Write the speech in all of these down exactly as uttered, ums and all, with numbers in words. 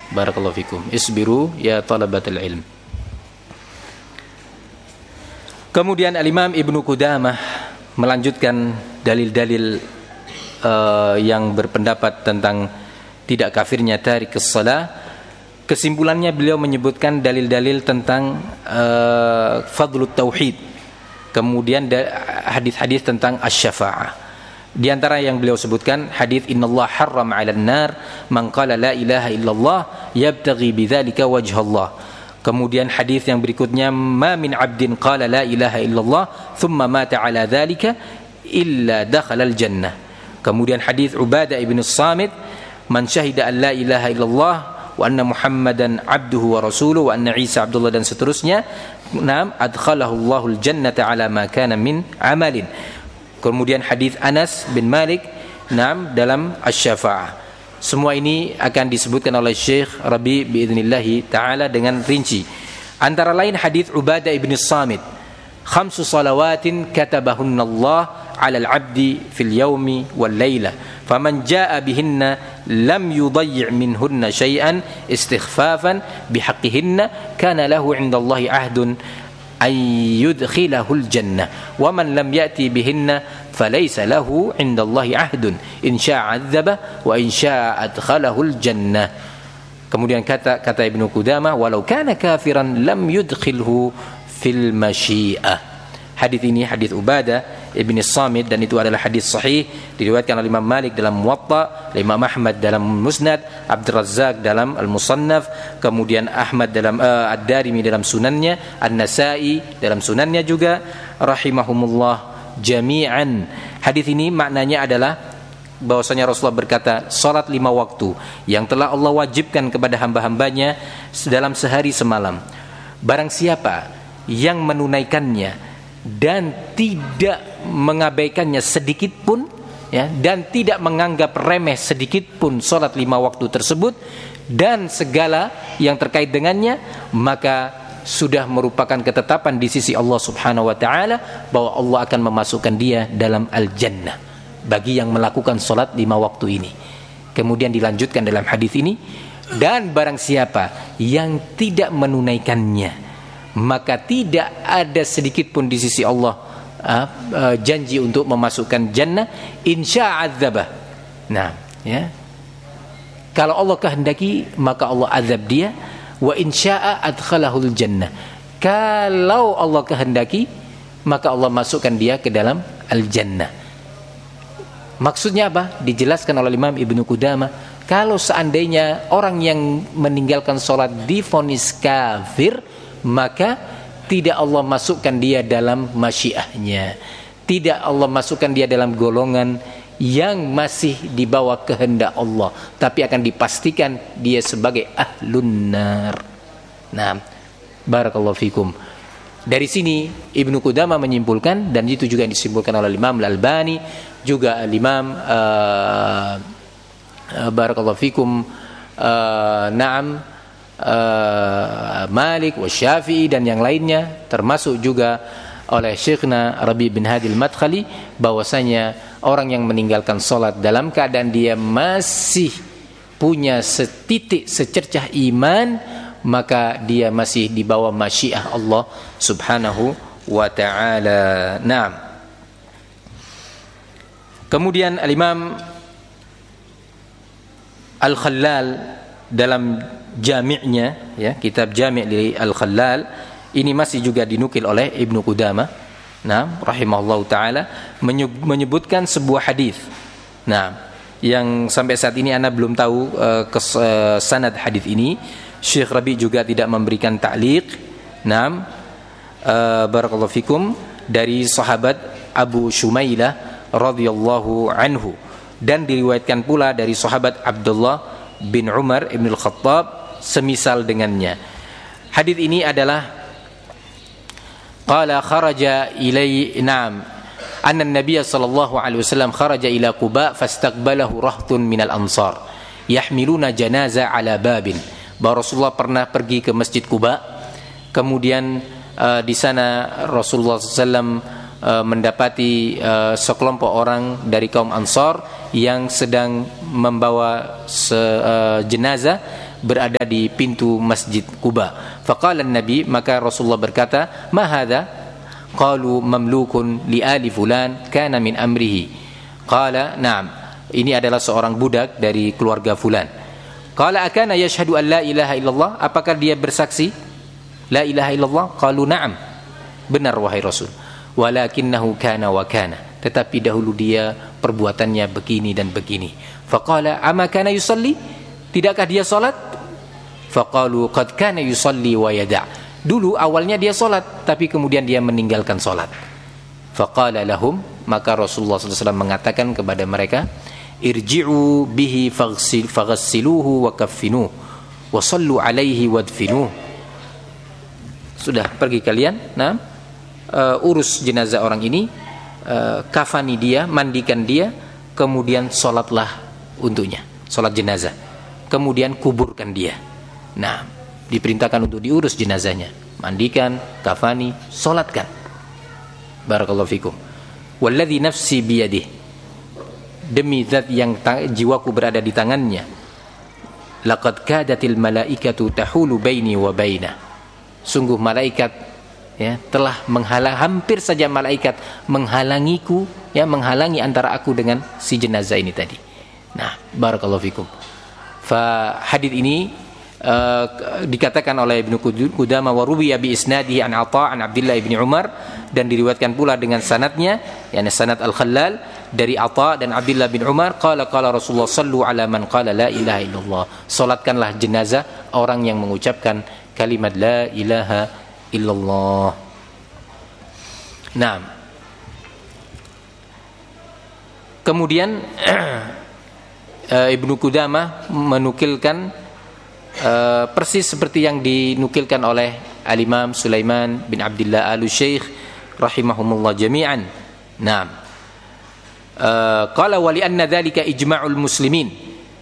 Barakallahu fikum. Isbiru ya talabatul ilm. Kemudian Al-Imam Ibnu Qudamah melanjutkan dalil-dalil uh, yang berpendapat tentang tidak kafirnya tarikus shalah. Kesimpulannya beliau menyebutkan dalil-dalil tentang uh, fadlut tauhid. Kemudian da- hadis-hadis tentang asy-syafa'ah. Di antara yang beliau sebutkan hadis innallaha harrama 'alan nar man qala la ilaha illallah yabtaghi bidzalika wajhallah. Kemudian hadis yang berikutnya ma min 'abdin qala la ilaha illallah thumma mata 'ala dzalika illa dakhala al-jannah. Kemudian hadis Ubadah ibn As-Samit man syahida an la ilaha illallah wa anna Muhammadan 'abduhu wa rasuluhu wa anna Isa 'abdullah dan seterusnya, nam adkhalahu Allahul jannata 'ala ma kana min 'amalin. Kemudian hadis Anas bin Malik nam dalam asy-syafa'ah. Semua ini akan disebutkan oleh Syekh Rabi biidznillah taala dengan rinci. Antara lain hadis Ubadah ibn As-Samit, khamsu salawatin katabahunna Allah 'alal 'abdi fil yaumi wal laila faman jaa'a bihinna lam yudayyi' minhunna syai'an istighfafan bihaqqihinna kana lahu 'indallahi 'ahdun ay yudkhilahul jannah wa man lam ya'ti bihinna falaysa lahu 'indallahi 'ahdun in syaa'a 'adzaba wa in syaa'a adkhalahul jannah. Kemudian kata kata Ibnu Qudamah walau kana kafiran lam yudkhilhu fil masyiah. Hadis ini hadis Ubadah ibn As-Samit dan itu adalah hadis sahih, diriwayatkan oleh Imam Malik dalam Muwatta, Imam Ahmad dalam Musnad, Abdul Razzaq dalam Al-Musannaf, kemudian Ahmad dalam uh, Ad-Darimi dalam Sunannya, An-Nasa'i dalam Sunannya juga, rahimahumullah jami'an. Hadis ini maknanya adalah bahwasanya Rasulullah berkata, salat lima waktu yang telah Allah wajibkan kepada hamba-hambanya dalam sehari semalam, barang siapa yang menunaikannya dan tidak mengabaikannya sedikit pun, ya, dan tidak menganggap remeh sedikit pun salat lima waktu tersebut dan segala yang terkait dengannya, maka sudah merupakan ketetapan di sisi Allah Subhanahu wa taala bahwa Allah akan memasukkan dia dalam al-jannah bagi yang melakukan salat lima waktu ini. Kemudian dilanjutkan dalam hadis ini, dan barang siapa yang tidak menunaikannya maka tidak ada sedikit pun di sisi Allah uh, uh, janji untuk memasukkan jannah insya'adzabah. Nah, ya. Kalau Allah kehendaki maka Allah azab dia, wa insya'a adkhalahul jannah. Kalau Allah kehendaki maka Allah masukkan dia ke dalam al-jannah. Maksudnya apa? Dijelaskan oleh Imam Ibnu Qudamah, kalau seandainya orang yang meninggalkan salat divonis kafir, maka tidak Allah masukkan dia dalam masyiahnya, tidak Allah masukkan dia dalam golongan yang masih di bawah kehendak Allah, tapi akan dipastikan dia sebagai ahlun nar. Nah, barakallahu fikum. Dari sini Ibnu Qudamah menyimpulkan, dan itu juga yang disimpulkan oleh Imam Al-Albani, juga Imam uh, uh, barakallahu fikum uh, na'am Uh, Malik wa Syafi'i dan yang lainnya, termasuk juga oleh Syekhna Rabi bin Hadi al-Madkhali, bahwasanya orang yang meninggalkan salat dalam keadaan dia masih punya setitik secercah iman, maka dia masih di bawah masyiah Allah Subhanahu wa ta'ala. Naam. Kemudian Al-Imam Al-Khallal dalam jami'nya, ya, kitab Jami' li Al-Khallal ini masih juga dinukil oleh Ibnu Qudamah, nah, rahimahullahu taala, menyebutkan sebuah hadis, nah, yang sampai saat ini ana belum tahu uh, kes, uh, sanad hadis ini. Syekh Rabi juga tidak memberikan ta'liq. Nah, uh, barakallahu fikum, dari sahabat Abu Shumailah radhiyallahu anhu, dan diriwayatkan pula dari sahabat Abdullah bin Umar ibn al-Khattab semisal dengannya. Hadis ini adalah qala kharaja ilai na'am anna an-nabiy sallallahu alaihi wasallam kharaja ila Quba fastaqbalahu rahtun minal ansar yahmiluna janaza ala babin. Bahwa Rasulullah pernah pergi ke Masjid Quba, kemudian uh, di sana Rasulullah sallallahu alaihi wasallam uh, mendapati uh, sekelompok orang dari kaum Ansar yang sedang membawa se, uh, jenazah berada di pintu Masjid Quba. Faqala Nabi, maka Rasulullah berkata, "Ma hadza?" Qalu mamlukun li ali fulan kana min amrihi. Qala, "Na'am." Ini adalah seorang budak dari keluarga fulan. Qala, "Akana yashhadu an la ilaha illallah?" Apakah dia bersaksi la ilaha illallah? Qalu, "Na'am." Benar wahai Rasul. Walakinnahu kana wa kana. Tetapi dahulu dia perbuatannya begini dan begini. Faqala, "Ama kana yusalli?" Tidakkah dia salat? Faqalu, "Qad kana yusalli wa yada'." Dulu awalnya dia salat, tapi kemudian dia meninggalkan salat. Faqala lahum, maka Rasulullah sallallahu alaihi wasallam mengatakan kepada mereka, "Irji'u bihi faghsiluhu wa kaffinuhu wa sallu alaihi wadfinuhu." Sudah, pergi kalian, nah, uh, urus jenazah orang ini, uh, kafani dia, mandikan dia, kemudian salatlah untuknya, salat jenazah. Kemudian kuburkan dia. Nah, diperintahkan untuk diurus jenazahnya, mandikan, kafani, salatkan. Barakallahu fikum. Walladzi nafsi biyadihi, demi zat yang jiwaku berada di tangannya, laqad kadatil malaikatu tahulu baini wa baina. Sungguh malaikat, ya, telah menghalang, hampir saja malaikat menghalangiku, ya, menghalangi antara aku dengan si jenazah ini tadi. Nah, barakallahu fikum. Fa hadits ini uh, dikatakan oleh Ibnu Qudamah wa ruwiya bi isnadihi an Atha an Abdullah bin Umar, dan diriwayatkan pula dengan sanadnya, yakni sanad Al-Khallal dari Atha dan Abdullah bin Umar, qala qala Rasulullah sallu ala man qala la ilaha illallah. Salatkanlah jenazah orang yang mengucapkan kalimat la ilaha illallah. Naam. Kemudian Ibnu Qudamah menukilkan uh, persis seperti yang dinukilkan oleh Al-Imam Sulaiman bin Abdullah Al-Syekh rahimahumullah jami'an. Naam. Uh, qala wa li anna dzalika ijma'ul muslimin.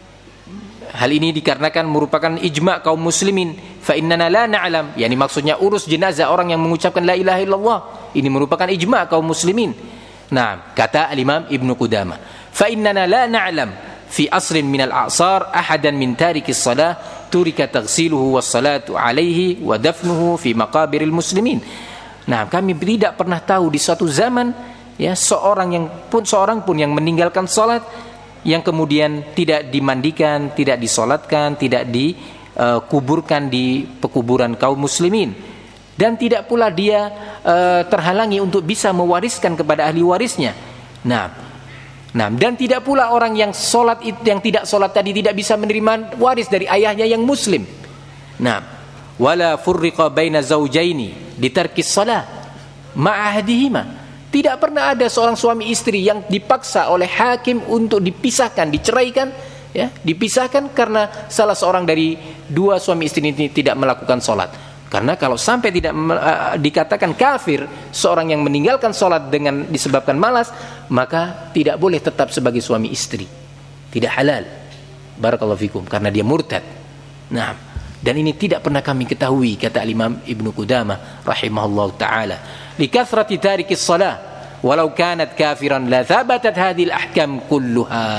Hal ini dikarenakan merupakan ijma' kaum muslimin. Fa innana la na'lam, yakni maksudnya urus jenazah orang yang mengucapkan la ilaha illallah. Ini merupakan ijma' kaum muslimin. Nah, kata Al-Imam Ibnu Qudamah, fa innana la na'lam fi asrin minal a'sar ahadan min tarikis salah turika taghsiluhu was salatu alaihi wa dafnuhu fi maqabiril muslimin. Nah, kami tidak pernah tahu di suatu zaman, ya, seorang yang pun seorang pun yang meninggalkan salat, yang kemudian tidak dimandikan, tidak disolatkan, tidak dikuburkan uh, di pekuburan kaum muslimin, dan tidak pula dia uh, terhalangi untuk bisa mewariskan kepada ahli warisnya. Nah, Nah, dan tidak pula orang yang solat itu, yang tidak solat tadi, tidak bisa menerima waris dari ayahnya yang muslim. Nah, wala furriqa baina zaujaini ditarkis shalah ma'ahdihima. Tidak pernah ada seorang suami istri yang dipaksa oleh hakim untuk dipisahkan, diceraikan, ya, dipisahkan karena salah seorang dari dua suami istri ini tidak melakukan solat. Karena kalau sampai tidak uh, dikatakan kafir seorang yang meninggalkan sholat dengan disebabkan malas, maka tidak boleh tetap sebagai suami istri, tidak halal. Barakallahu fikum, karena dia murtad. Nah, dan ini tidak pernah kami ketahui, kata Imam Ibnu Qudamah rahimahullah taala. Likathrati tarikis shalah walau kanat kafiran la thabatat hadhil ahkam kulluha.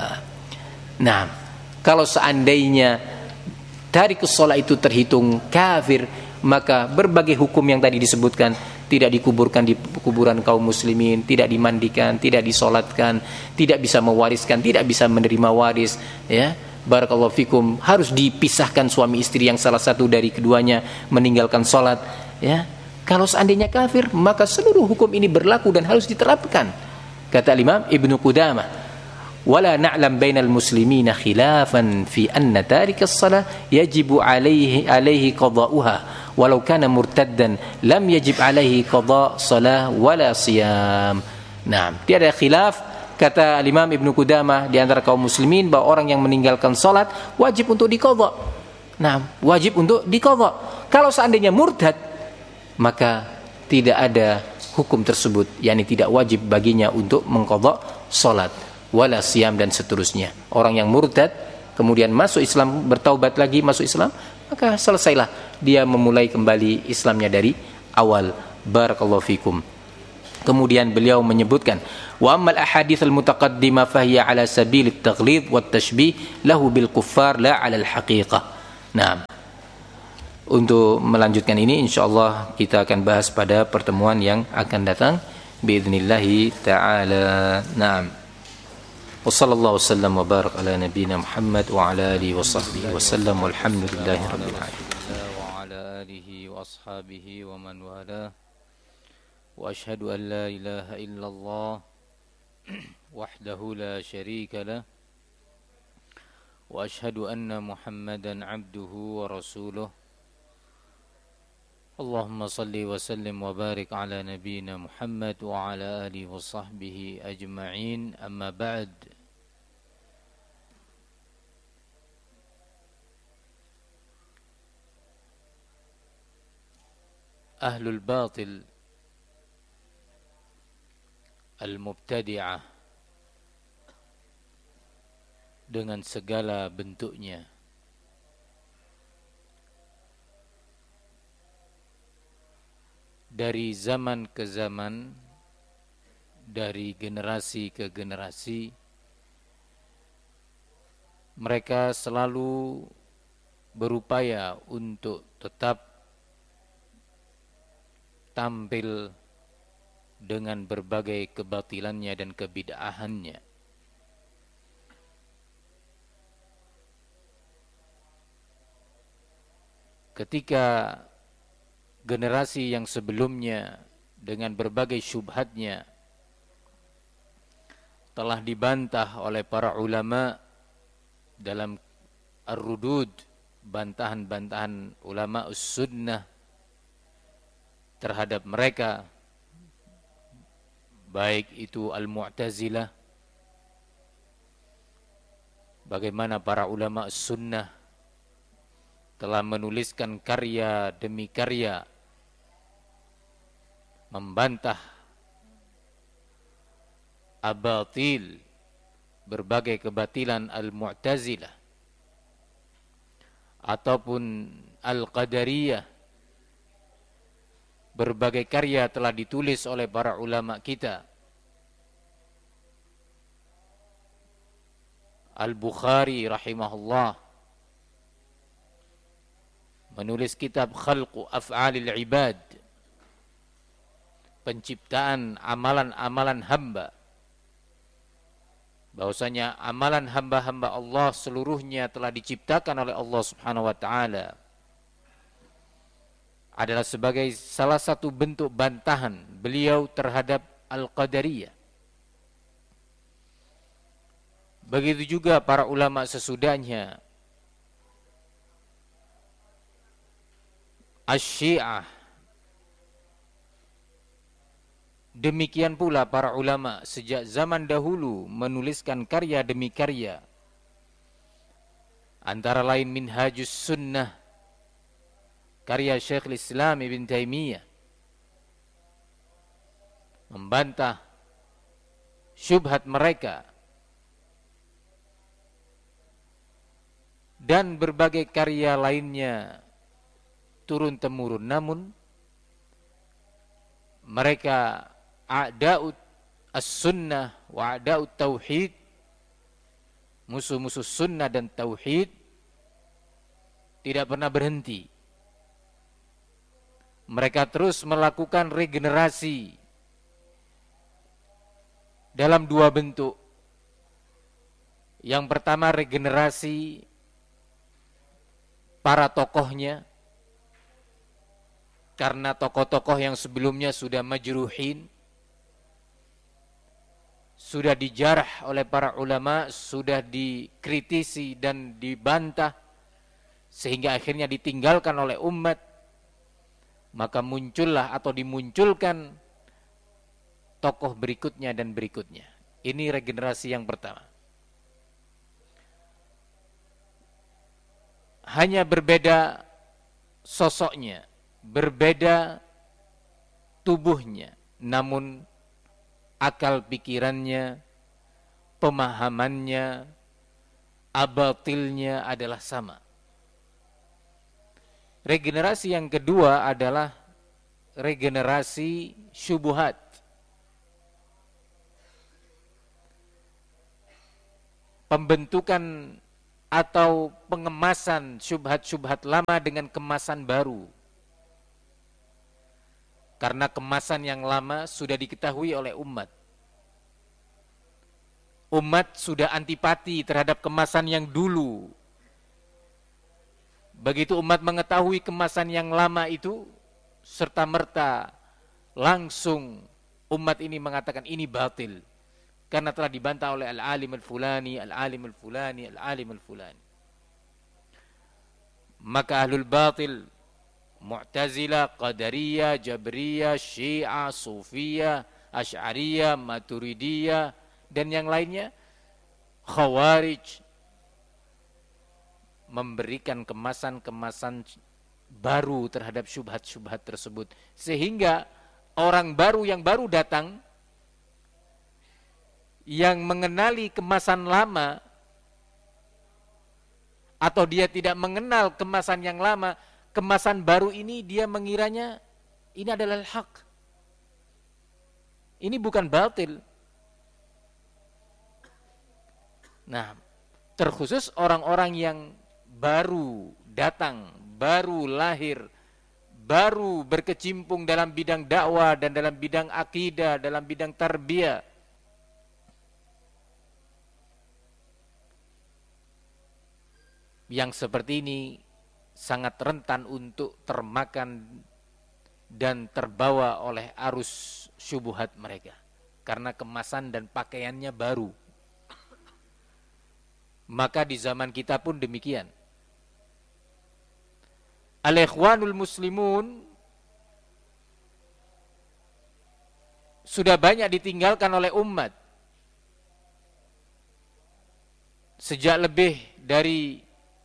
Nah, kalau seandainya tarikus shalah itu terhitung kafir, maka berbagai hukum yang tadi disebutkan, tidak dikuburkan di kuburan kaum muslimin, tidak dimandikan, tidak disolatkan, tidak bisa mewariskan, tidak bisa menerima waris, ya, barakallahu fikum, harus dipisahkan suami istri yang salah satu dari keduanya meninggalkan solat, ya. Kalau seandainya kafir, maka seluruh hukum ini berlaku dan harus diterapkan, kata Imam Ibnu Qudamah. Wala na'lam bainal muslimina khilafan fi anna tarikas shalah yajibu alaihi alaihi qada'uha walau kana murtaddan lam yajib alaihi qada' shalah wala siyam. Nah, tiada khilaf, kata Imam Ibnu Qudamah, di antara kaum muslimin bahwa orang yang meninggalkan salat wajib untuk diqadha. Nah, wajib untuk diqadha. Kalau seandainya murtad, maka tidak ada hukum tersebut, yakni tidak wajib baginya untuk mengqadha salat, wala siyam, dan seterusnya. Orang yang murtad kemudian masuk Islam, bertaubat lagi masuk Islam, maka selesailah dia memulai kembali Islamnya dari awal. Barakallahu fikum. Kemudian beliau menyebutkan, wa ammal ahadits al-mutaqaddimah fahiya ala sabil at-taghlid wat tashbih lahu bil kuffar la ala al-haqiqah. Nah, untuk melanjutkan ini insyaallah kita akan bahas pada pertemuan yang akan datang biidznillah taala. Naam. Wa sallallahu wasallam wa barak ala nabiyyina Muhammad wa ala alihi wa sahbihi wasallam walhamdulillahi rabbil alamin. Wa ala alihi wa ashabihi wa man wala. Wa asyhadu an la ilaha illallah wahdahu la syarika lah. Wa asyhadu anna Muhammadan abduhu wa rasuluh. Allahumma salli wa sallim wa barik ala nabiyyina Muhammad wa ala alihi wa sahbihi ajma'in. Amma ba'd. Ahlul batil al-mubtadi'ah dengan segala bentuknya, dari zaman ke zaman, dari generasi ke generasi, mereka selalu berupaya untuk tetap tampil dengan berbagai kebatilannya dan kebid'ahannya. Ketika generasi yang sebelumnya dengan berbagai syubhatnya telah dibantah oleh para ulama dalam ar-rudud, bantahan-bantahan ulama us-sunnah terhadap mereka, baik itu al-Mu'tazilah, bagaimana para ulama us-sunnah telah menuliskan karya demi karya membantah abatil, berbagai kebatilan al-Mu'tazilah ataupun al-Qadariyah. Berbagai karya telah ditulis oleh para ulama kita. Al-Bukhari rahimahullah menulis kitab Khalqu Af'alil Ibad, penciptaan amalan-amalan hamba, bahwasanya amalan hamba-hamba Allah seluruhnya telah diciptakan oleh Allah Subhanahu wa taala, adalah sebagai salah satu bentuk bantahan beliau terhadap Al-Qadariyah. Begitu juga para ulama sesudahnya, Asy-Syiah. Demikian pula para ulama sejak zaman dahulu menuliskan karya demi karya, antara lain Minhajus Sunnah karya Syekhul Islam Ibn Taimiyah, membantah syubhat mereka, dan berbagai karya lainnya turun temurun. Namun mereka a'da'ut as-sunnah wa a'da'ut tauhid, musuh-musuh sunnah dan tauhid, tidak pernah berhenti. Mereka terus melakukan regenerasi dalam dua bentuk. Yang pertama, regenerasi para tokohnya, karena tokoh-tokoh yang sebelumnya sudah majruhin, sudah dijarah oleh para ulama, sudah dikritisi dan dibantah, sehingga akhirnya ditinggalkan oleh umat. Maka muncullah atau dimunculkan tokoh berikutnya dan berikutnya. Ini regenerasi yang pertama. Hanya berbeda sosoknya, berbeda tubuhnya, namun akal pikirannya, pemahamannya, abatilnya adalah sama. Regenerasi yang kedua adalah regenerasi syubhat. Pembentukan atau pengemasan syubhat-syubhat lama dengan kemasan baru. Karena kemasan yang lama sudah diketahui oleh umat. Umat sudah antipati terhadap kemasan yang dulu. Begitu umat mengetahui kemasan yang lama itu, serta-merta langsung umat ini mengatakan ini batil. Karena telah dibantah oleh al-alim al-fulani, al-alim al-fulani, al-alim al-fulani. Maka ahlul batil, Mu'tazilah, Qadariyah, Jabriyah, Syiah, Sufiyah, Asy'ariyah, Maturidiyah, dan yang lainnya, Khawarij, memberikan kemasan-kemasan baru terhadap syubhat-syubhat tersebut. Sehingga orang baru yang baru datang, yang mengenali kemasan lama, atau dia tidak mengenal kemasan yang lama, kemasan baru ini dia mengiranya ini adalah hak. Ini bukan batil. Nah, terkhusus orang-orang yang baru datang, baru lahir, baru berkecimpung dalam bidang dakwah dan dalam bidang akidah, dalam bidang tarbiyah. Yang seperti ini sangat rentan untuk termakan dan terbawa oleh arus syubhat mereka. Karena kemasan dan pakaiannya baru. Maka di zaman kita pun demikian. Al-Ikhwanul Muslimun sudah banyak ditinggalkan oleh umat. Sejak lebih dari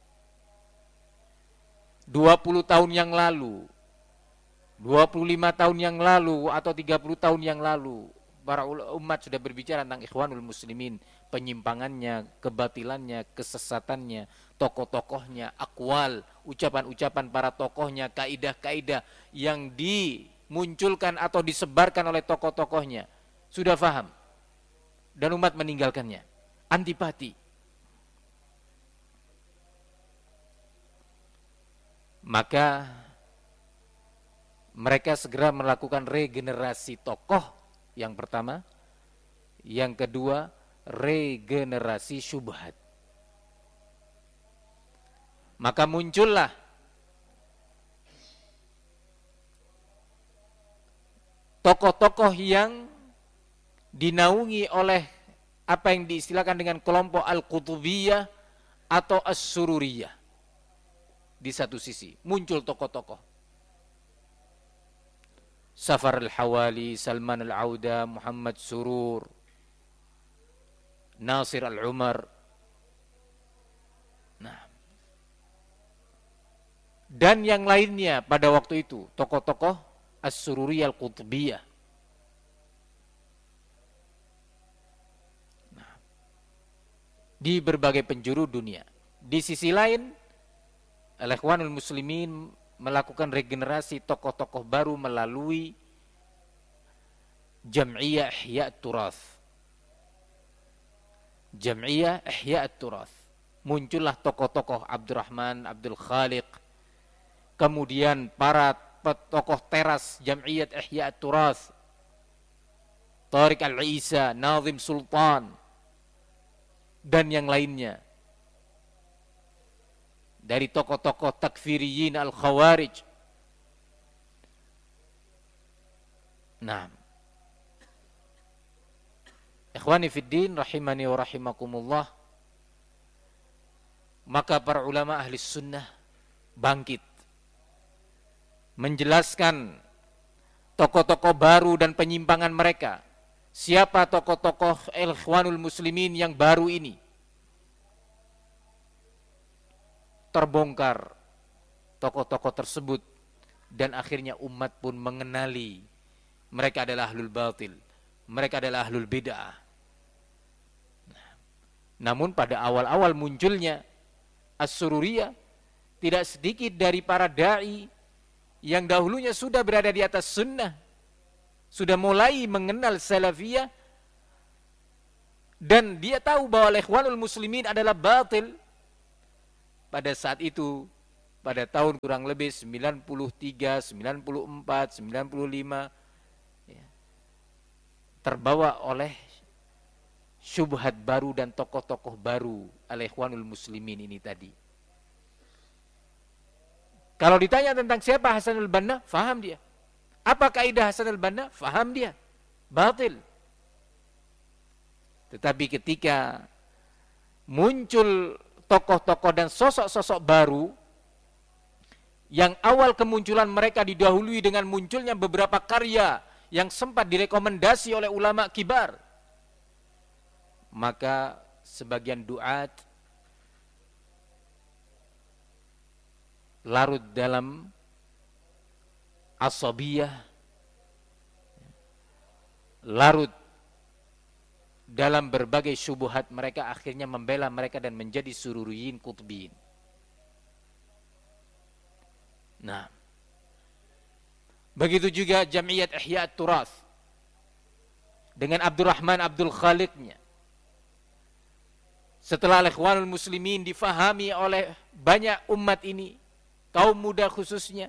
dua puluh tahun yang lalu, dua puluh lima tahun yang lalu, atau tiga puluh tahun yang lalu, para umat sudah berbicara tentang Ikhwanul Muslimin, penyimpangannya, kebatilannya, kesesatannya, tokoh-tokohnya, akwal, ucapan-ucapan para tokohnya, kaidah-kaidah yang dimunculkan atau disebarkan oleh tokoh-tokohnya. Sudah faham. Dan umat meninggalkannya. Antipati. Maka mereka segera melakukan regenerasi tokoh yang pertama. Yang kedua, regenerasi syubhat. Maka muncullah tokoh-tokoh yang dinaungi oleh apa yang diistilahkan dengan kelompok Al-Qutubiyah atau As-Sururiyah. Di satu sisi muncul tokoh-tokoh Safar Al-Hawali, Salman Al-Auda, Muhammad Surur, Nasir Al-Umar. Nah, dan yang lainnya pada waktu itu, tokoh-tokoh As-Sururiyah Al-Qutbiyah. Nah, di berbagai penjuru dunia. Di sisi lain, Al-Ikhwanul Muslimin melakukan regenerasi tokoh-tokoh baru melalui Jam'iyah Ihya' Turath. Jam'iyah Ihya' Turath. Muncullah tokoh-tokoh Abdurrahman, Abdul Khaliq, kemudian para tokoh teras Jam'iyah Ihya' Turath, Tariq Al-Isa, Nazim Sultan, dan yang lainnya. Dari tokoh-tokoh takfiriyin al-khawarij. Nah, ikhwani fiddin rahimani wa rahimakumullah, maka para ulama ahli sunnah bangkit menjelaskan tokoh-tokoh baru dan penyimpangan mereka. Siapa tokoh-tokoh Ikhwanul Muslimin yang baru ini? Terbongkar tokoh-tokoh tersebut, dan akhirnya umat pun mengenali mereka adalah ahlul batil, mereka adalah ahlul bid'ah. Namun pada awal-awal munculnya As-Sururiyah, tidak sedikit dari para da'i yang dahulunya sudah berada di atas sunnah, sudah mulai mengenal salafiyah, dan dia tahu bahwa Ikhwanul Muslimin adalah batil, pada saat itu, pada tahun kurang lebih sembilan puluh tiga, sembilan puluh empat, sembilan puluh lima, ya, terbawa oleh syubhat baru dan tokoh-tokoh baru al-Ikhwanul Muslimin ini tadi. Kalau ditanya tentang siapa Hasanul Banna, faham dia. Apa kaidah Hasanul Banna? Faham dia. Batil. Tetapi ketika muncul tokoh-tokoh dan sosok-sosok baru, yang awal kemunculan mereka didahului dengan munculnya beberapa karya yang sempat direkomendasi oleh ulama kibar, maka sebagian duat larut dalam asabiyah, larut dalam berbagai syubhat mereka, akhirnya membela mereka dan menjadi sururiyin kutbiyin. Nah, begitu juga Jam'iyat Ihya At-Turath dengan Abdurrahman Abdul Khaliqnya. Setelah Ikhwanul Muslimin difahami oleh banyak umat ini, kaum muda khususnya,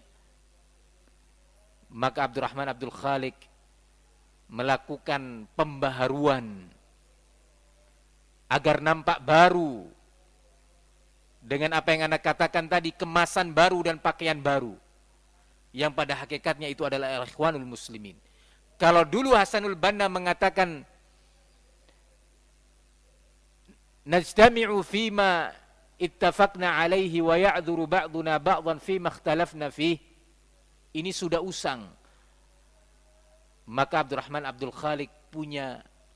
maka Abdurrahman Abdul Khaliq melakukan pembaharuan agar nampak baru, dengan apa yang Anda katakan tadi, kemasan baru dan pakaian baru, yang pada hakikatnya itu adalah Ikhwanul Muslimin. Kalau dulu Hasanul Banna mengatakan najtami'u fima ittafaqna alaihi wa ya'dzuru ba'duna ba'dhan fima ikhtalafna fih, ini sudah usang. Maka Abdurrahman Abdul Khaliq punya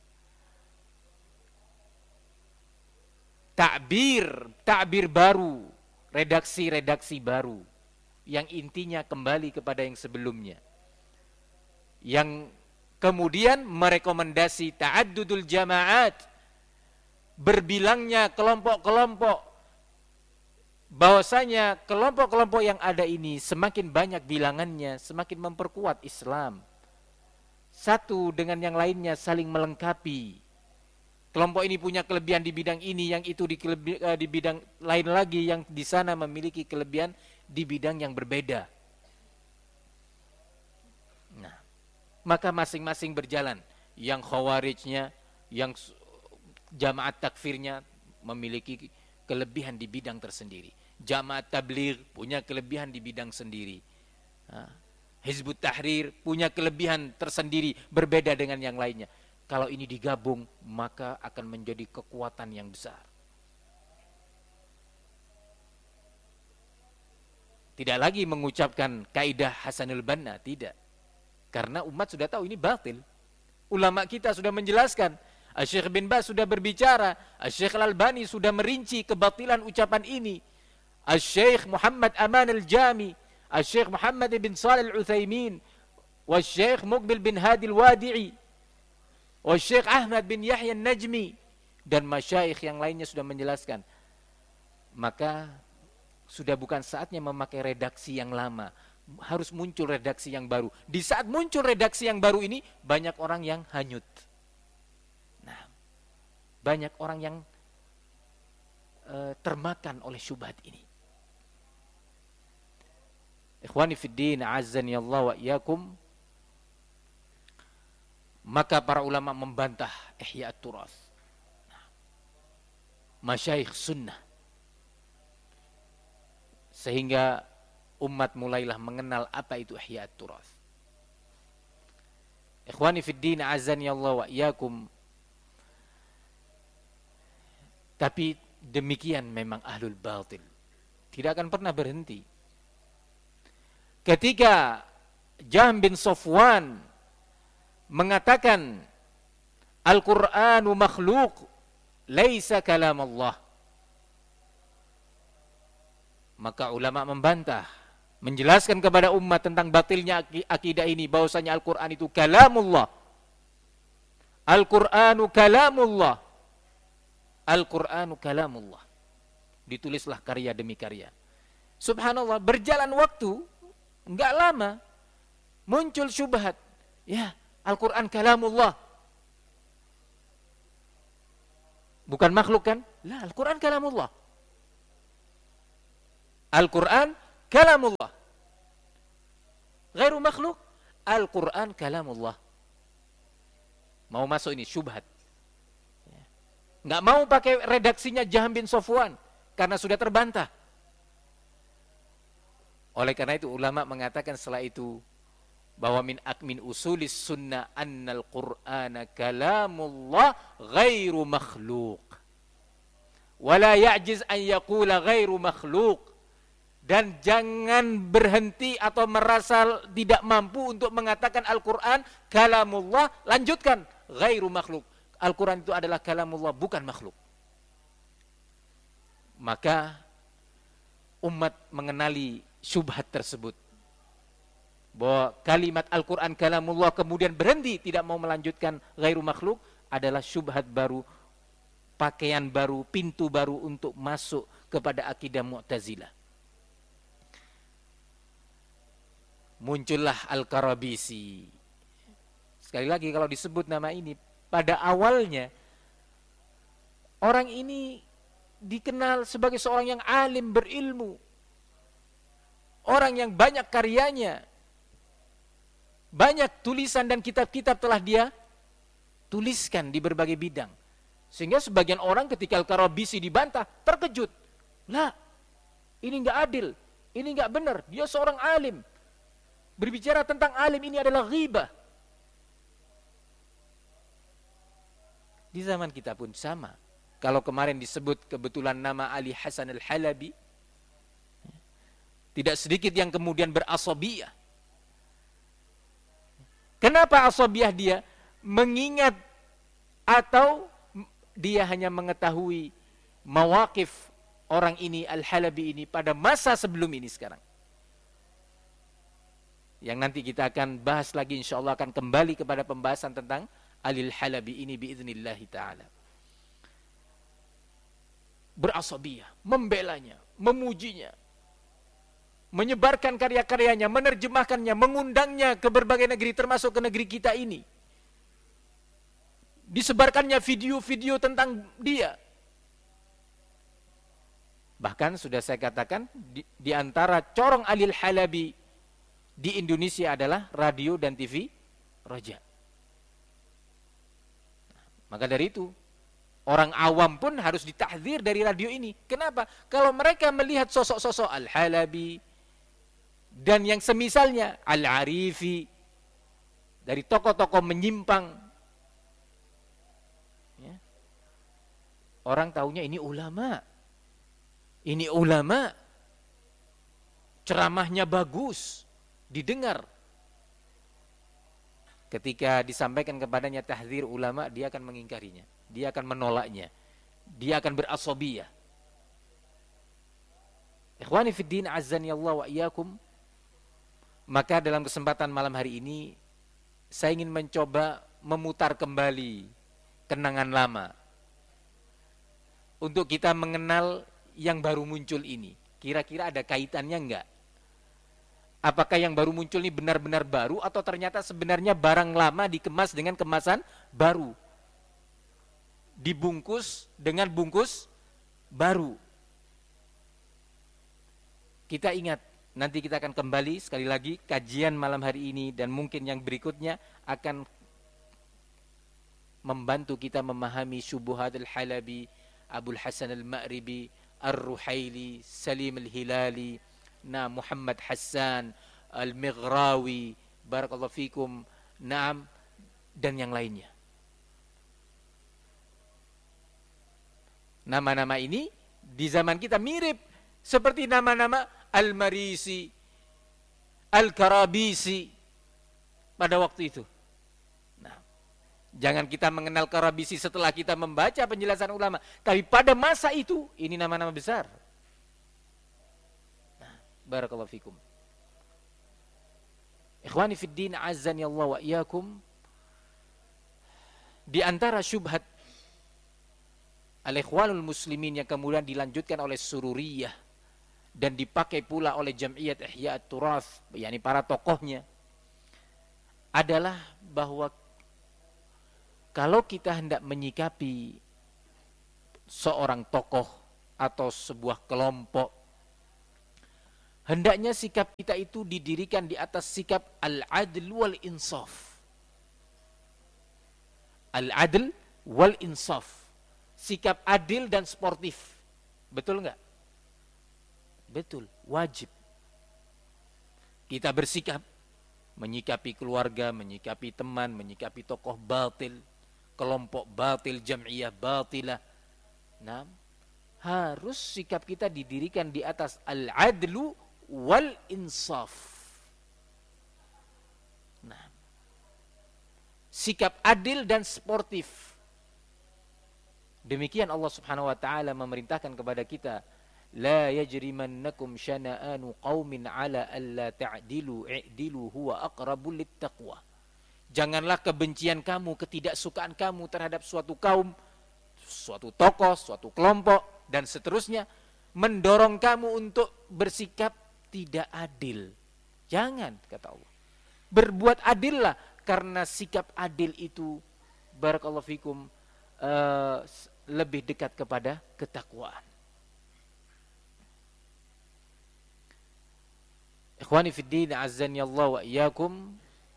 takbir, takbir baru, redaksi-redaksi baru yang intinya kembali kepada yang sebelumnya, yang kemudian merekomendasi ta'addudul jama'at, berbilangnya kelompok-kelompok, bahwasanya kelompok-kelompok yang ada ini semakin banyak bilangannya semakin memperkuat Islam, satu dengan yang lainnya saling melengkapi. Kelompok ini punya kelebihan di bidang ini, yang itu di, di bidang lain lagi, yang di sana memiliki kelebihan di bidang yang berbeda. Nah, maka masing-masing berjalan. Yang khawarijnya, yang jamaat takfirnya memiliki kelebihan di bidang tersendiri. Jamaat tabligh punya kelebihan di bidang sendiri. Nah, Hizbut Tahrir punya kelebihan tersendiri berbeda dengan yang lainnya. Kalau ini digabung, maka akan menjadi kekuatan yang besar. Tidak lagi mengucapkan kaidah Hasanul Banna, tidak. Karena umat sudah tahu ini batil. Ulama kita sudah menjelaskan. Asy-Syaikh bin Baz sudah berbicara. Asy-Syaikh Al-Albani sudah merinci kebatilan ucapan ini. Asy-Syaikh Muhammad Aman Al-Jami, Asy-Syaikh Muhammad bin Shalih Al-Utsaimin, Wasy-Syaikh Muqbil bin Hadi Al-Wadi'i, Wasy-Syaikh Ahmad bin Yahya An-Najmi, dan masyayikh yang lainnya sudah menjelaskan. Maka sudah bukan saatnya memakai redaksi yang lama, harus muncul redaksi yang baru. Di saat muncul redaksi yang baru ini, banyak orang yang hanyut. Nah, banyak orang yang uh, termakan oleh syubhat ini. Ikhwani fiddin, azzani Allah wa iyyakum. Maka para ulama membantah Ihya At-Turath, masyayikh sunnah, sehingga umat mulailah mengenal apa itu Ihya At-Turath. Ikhwani fiddin, azani Allah wa iyyakum. Tapi demikian memang ahlul batil, tidak akan pernah berhenti. Ketika Jahm bin Safwan mengatakan Al-Qur'anu makhluk, laisa kalam Allah, maka ulama membantah, menjelaskan kepada umat tentang batilnya akidah ini, bahwasanya Al-Qur'an itu kalamullah. Al-Qur'anu kalamullah. Al-Qur'anu kalamullah. Ditulislah karya demi karya. Subhanallah, berjalan waktu enggak lama muncul syubhat. Ya, Al-Quran kalamullah. Bukan makhluk kan? Lah, Al-Quran kalamullah. Al-Quran kalamullah. Ghairu makhluk, Al-Quran kalamullah. Mau masuk ini syubhat. Nggak mau pakai redaksinya Jahm bin Safwan karena sudah terbantah. Oleh karena itu ulama mengatakan setelah itu bahwa min akmin usulis sunnah annal Qur'ana kalamullah ghairu makhluk. Wala ya'jiz an yaqula ghairu makhluk. Dan jangan berhenti atau merasa tidak mampu untuk mengatakan Al-Quran kalamullah, lanjutkan ghairu makhluk. Al-Quran itu adalah kalamullah, bukan makhluk. Maka umat mengenali syubhat tersebut, bahwa kalimat Al-Quran kalamullah kemudian berhenti tidak mau melanjutkan ghairu makhluk adalah syubhat baru, pakaian baru, pintu baru untuk masuk kepada akidah Mu'tazilah. Muncullah Al-Karabisi. Sekali lagi kalau disebut nama ini, pada awalnya orang ini dikenal sebagai seorang yang alim, berilmu, orang yang banyak karyanya, banyak tulisan dan kitab-kitab telah dia tuliskan di berbagai bidang. Sehingga sebagian orang ketika Al-Karabisi dibantah terkejut. Lah, ini enggak adil, ini enggak benar, dia seorang alim. Berbicara tentang alim ini adalah ghibah. Di zaman kita pun sama. Kalau kemarin disebut kebetulan nama Ali Hasan Al-Halabi, tidak sedikit yang kemudian berasabiyah. Kenapa asabiyah dia? Mengingat atau dia hanya mengetahui mawaqif orang ini, Al-Halabi ini, pada masa sebelum ini sekarang. Yang nanti kita akan bahas lagi, insya Allah akan kembali kepada pembahasan tentang Ali Al-Halabi ini biiznillah ta'ala. Berasabiyah, membelanya, memujinya, menyebarkan karya-karyanya, menerjemahkannya, mengundangnya ke berbagai negeri, termasuk ke negeri kita ini. Disebarkannya video-video tentang dia. Bahkan sudah saya katakan, di, di antara corong Ali Al-Halabi di Indonesia adalah radio dan T V Roja. Maka dari itu, orang awam pun harus ditahdzir dari radio ini. Kenapa? Kalau mereka melihat sosok-sosok Al-Halabi dan yang semisalnya, Al-Arifi, dari tokoh-tokoh menyimpang, ya, orang tahunya ini ulama, ini ulama, ceramahnya bagus, didengar. Ketika disampaikan kepadanya tahdzir ulama, dia akan mengingkarinya, dia akan menolaknya, dia akan berasabiyah. Ikhwani fiddin azzani Allah wa iyyakum. Maka dalam kesempatan malam hari ini saya ingin mencoba memutar kembali kenangan lama untuk kita mengenal yang baru muncul ini. Kira-kira ada kaitannya enggak? Apakah yang baru muncul ini benar-benar baru atau ternyata sebenarnya barang lama dikemas dengan kemasan baru, dibungkus dengan bungkus baru. Kita ingat, nanti kita akan kembali sekali lagi kajian malam hari ini dan mungkin yang berikutnya akan membantu kita memahami syubuhat Al-Halabi, Abul Hasan Al-Ma'ribi, Ar-Ruhaili, Salim Al-Hilali, nah Muhammad Hassan, Al-Mighrawi, barakallahu fikum, naam, dan yang lainnya. Nama-nama ini di zaman kita mirip seperti nama-nama Al-Marisi, Al-Karabisi pada waktu itu. Nah, jangan kita mengenal Karabisi setelah kita membaca penjelasan ulama, tapi pada masa itu ini nama-nama besar. Nah, barakallahu fikum. Ikhwani fid din azzani Allah wa iyyakum. Di antara syubhat al-ikhwanul muslimin yang kemudian dilanjutkan oleh Sururiyah dan dipakai pula oleh Jam'iyat Ihya at-Turath, yakni para tokohnya, adalah bahwa kalau kita hendak menyikapi seorang tokoh atau sebuah kelompok Hendaknya sikap kita itu didirikan di atas sikap al-adl wal insaf. Al-adl wal insaf. Sikap adil dan sportif. Betul enggak? Betul, wajib. Kita bersikap menyikapi keluarga, menyikapi teman, menyikapi tokoh batil, kelompok batil, jam'iyah batilah. Nah, harus sikap kita didirikan di atas al-adlu wal insaf. Nah, sikap adil dan sportif. Demikian Allah Subhanahu wa taala memerintahkan kepada kita, la yajrimannakum syana'anu qaumin ala alla ta'dilu i'dilu huwa aqrabul littaqwa. Janganlah kebencian kamu, ketidaksukaan kamu terhadap suatu kaum, suatu tokoh, suatu kelompok dan seterusnya mendorong kamu untuk bersikap tidak adil. Jangan, kata Allah. Berbuat adillah, karena sikap adil itu barakallahu fikum uh, lebih dekat kepada ketakwaan. Ikhwani fiddin, azzani Allah wa iyyakum.